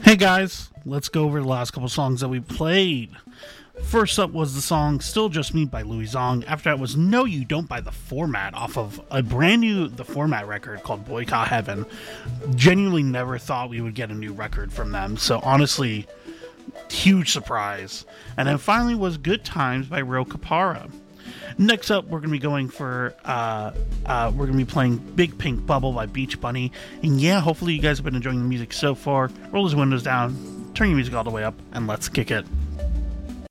Hey guys, let's go over the last couple songs that we played. First up was the song Still Just Me by Louis Zong. After that was No You Don't by The Format off of a brand new The Format record called Boycott Heaven. Genuinely never thought we would get a new record from them, so honestly, huge surprise. And then finally was Good Times by Ro Capara. Next up, we're gonna be going for we're gonna be playing Big Pink Bubble by Beach Bunny. And yeah, hopefully you guys have been enjoying the music so far. Roll those windows down, turn your music all the way up, and let's kick it.